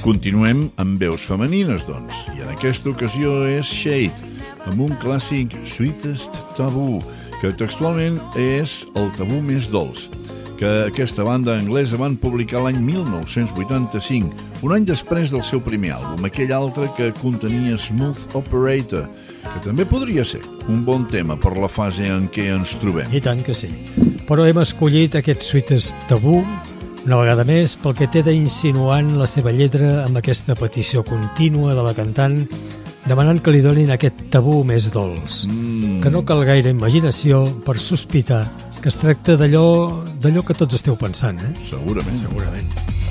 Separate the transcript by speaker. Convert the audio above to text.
Speaker 1: Continuem amb veus femenines, doncs, i en aquesta ocasió és Shade, amb un clàssic Sweetest Taboo, que textualment és el tabú més dolç, que aquesta banda anglesa van publicar l'any 1985, un any després del seu primer àlbum, aquell altre que contenia Smooth Operator, que també podria ser un bon tema per la fase en què ens trobem.
Speaker 2: I tant que sí. Però hem escollit aquest Sweetest Taboo, una vegada més, pel que té d'insinuant la seva lletra amb aquesta petició contínua de la cantant demanant que li donin aquest tabú més dolç, que no cal gaire imaginació per sospitar que es tracta d'allò que tots esteu pensant, eh?
Speaker 1: Segurament.